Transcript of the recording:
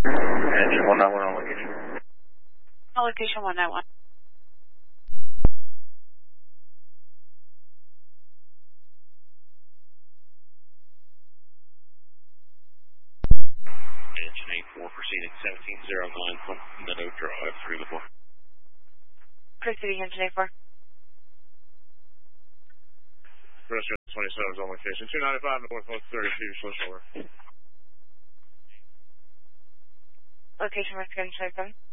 Engine 191 on location. On location 191. Engine 84 proceeding 1709 from Meadow Drive through the block. Proceeding engine 84. Restaurant 27 is on location. 295 northwest 32, slow shoulder. Location, we're getting 27.